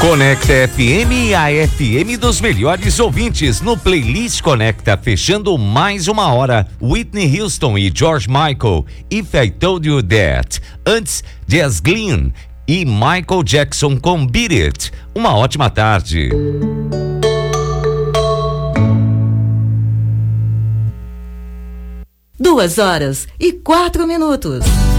Conecta FM, a FM dos melhores ouvintes no Playlist Conecta, fechando mais uma hora. Whitney Houston e George Michael, If I Told You That. Antes, Jazz Glynn e Michael Jackson com Beat It. Uma ótima tarde. Duas horas e 4 minutos.